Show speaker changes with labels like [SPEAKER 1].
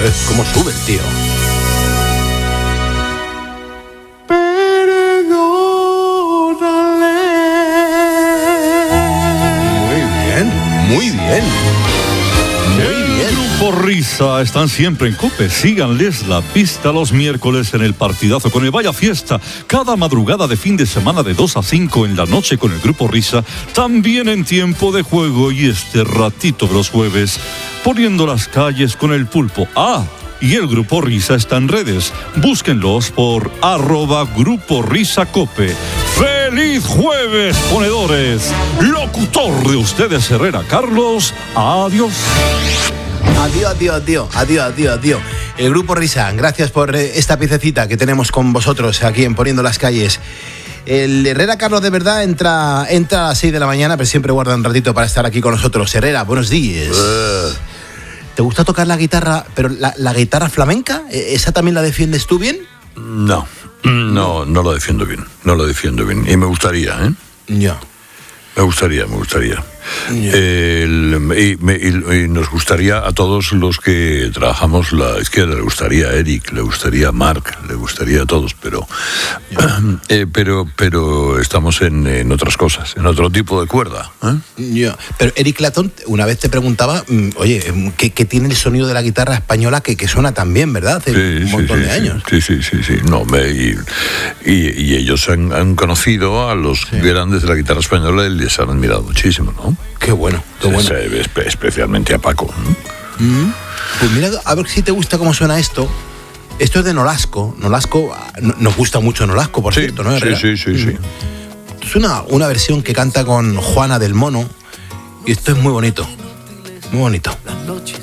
[SPEAKER 1] cómo sube el tío. Muy bien.
[SPEAKER 2] Grupo Risa están siempre en COPE. Síganles la pista los miércoles en el partidazo con el Vaya Fiesta. Cada madrugada de fin de semana de 2 a 5 en la noche con el Grupo Risa. También en tiempo de juego y este ratito de los jueves poniendo las calles con el pulpo. Y el Grupo Risa está en redes. Búsquenlos por @Grupo Risa Cope. ¡Feliz jueves, ponedores! Locutor de ustedes, Herrera Carlos. Adiós.
[SPEAKER 1] Adiós. El Grupo Risa, gracias por esta piececita que tenemos con vosotros aquí en Poniendo las Calles. El Herrera Carlos de verdad entra a las 6 de la mañana, pero siempre guarda un ratito para estar aquí con nosotros. Herrera, buenos días. ¿Te gusta tocar la guitarra, pero la guitarra flamenca? ¿Esa también la defiendes tú bien?
[SPEAKER 3] No lo defiendo bien. Y me gustaría, ¿eh?
[SPEAKER 1] Ya.
[SPEAKER 3] Me gustaría. Y nos gustaría a todos los que trabajamos la izquierda, le gustaría a Eric, le gustaría a Marc, le gustaría a todos, pero estamos en otras cosas, en otro tipo de cuerda.
[SPEAKER 1] Pero Eric Clapton una vez te preguaba, oye, ¿qué tiene el sonido de la guitarra española que suena tan bien, verdad? Hace un montón de años.
[SPEAKER 3] Sí. No, y ellos han conocido a los grandes de la guitarra española y les han admirado muchísimo, ¿no?
[SPEAKER 1] Qué bueno.
[SPEAKER 3] Especialmente a Paco.
[SPEAKER 1] Pues mira, a ver si te gusta cómo suena esto. Esto es de Nolasco. Nolasco, nos gusta mucho Nolasco, por cierto, ¿no?
[SPEAKER 3] Sí.
[SPEAKER 1] Es una versión que canta con Juana del Mono. Y esto es muy bonito. Muy bonito.